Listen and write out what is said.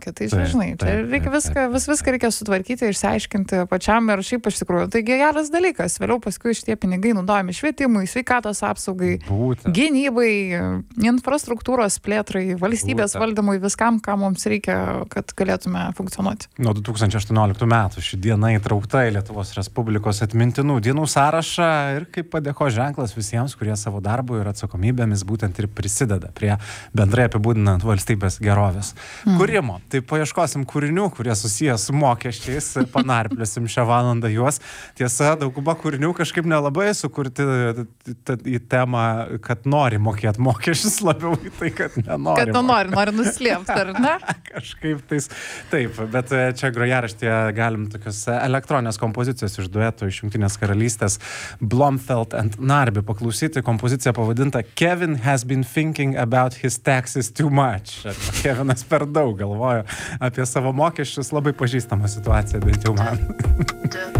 mokė. Tai žinai, reikia viską reikia sutvarkyti, išsiaiškinti pačiam ir šiaip iš tikrųjų. Tai geras dalykas. Vėliau paskui šitie pinigai naudojami švietimui, sveikatos apsaugai, gynybai, infrastruktūros plėtrai, valstybės valdymui, viskam, ką mums reikia, kad galėtume funkcionuoti. Nuo 2018 metų ši diena įtraukta į Lietuvos Respublikos atmintinų dienų sąrašą ir kaip padėkos ženklas visiems, kurie savo darbu ir atsakomybėmis būtent ir prisideda prie bendrai apibūdinant valstybės gerovės kūrimo. Tai paieškosim kūrinių, kurie susiję su mokesčiais, panarplėsim šią valandą juos. Tiesa, dauguma kūrinių kažkaip nelabai sukurti į temą, kad nori mokėti mokesčius, labiau į tai, kad nenori. Kad nori nuslėpti, ar ne? Kažkaip tais. Taip, bet čia grojaraštyje galim tokios elektroninės kompozicijos iš dueto iš Jungtinės karalystės Blomfeld and Narby paklausyti. Kompozicija pavadinta Kevin has been thinking about his taxes too much. Kevinas per daug galvojo apie savo mokesčius, labai pažįstama situacija, bent jau man.